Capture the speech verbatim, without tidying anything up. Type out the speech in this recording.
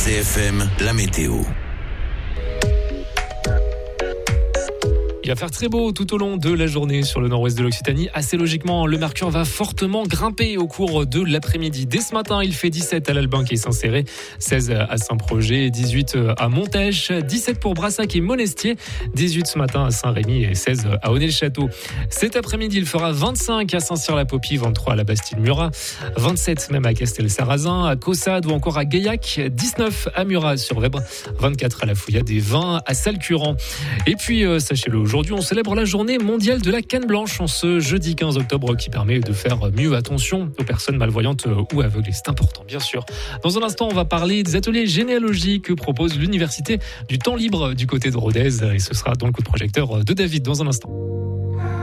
R C F M, la météo. Il va faire très beau tout au long de la journée sur le nord-ouest de l'Occitanie. Assez logiquement, le mercure va fortement grimper au cours de l'après-midi. Dès ce matin, il fait dix-sept à l'Albinque et Saint-Céré, seize à Saint-Projet, dix-huit à Montèche, dix-sept pour Brassac et Monestier, dix-huit ce matin à Saint-Rémy et seize à Aunay-le-Château. Cet après-midi, il fera vingt-cinq à Saint-Cyr-la-Popie, vingt-trois à la Bastille-Murat, vingt-sept même à Castel-Sarrazin, à Caussade ou encore à Gaillac, dix-neuf à Murat-sur-Vèbre, vingt-quatre à la Fouillade et vingt à Salcurant. Et puis, euh, sachez-le, aujourd'hui, on célèbre la journée mondiale de la canne blanche en ce jeudi quinze octobre qui permet de faire mieux attention aux personnes malvoyantes ou aveugles. C'est important, bien sûr. Dans un instant, on va parler des ateliers généalogie que propose l'Université du Temps Libre du côté de Rodez. Et ce sera dans le coup de projecteur de David dans un instant.